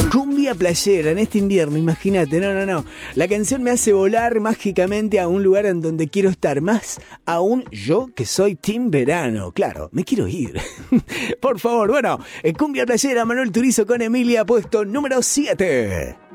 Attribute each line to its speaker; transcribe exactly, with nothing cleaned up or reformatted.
Speaker 1: Cumbia playera en este invierno, imagínate, no, no, no. La canción me hace volar mágicamente a un lugar en donde quiero estar. Más aún yo que soy team verano. Claro, me quiero ir. Por favor, bueno, Cumbia playera, Manuel Turizo con Emilia, puesto número siete.